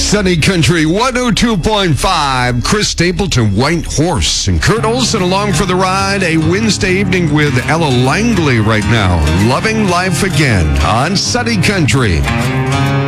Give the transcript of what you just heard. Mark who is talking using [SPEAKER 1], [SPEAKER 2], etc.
[SPEAKER 1] Sunny Country 102.5. Chris Stapleton, White Horse, and Kurt Olson along for the ride. A Wednesday evening with Ella Langley right now. Loving Life Again on Sunny Country.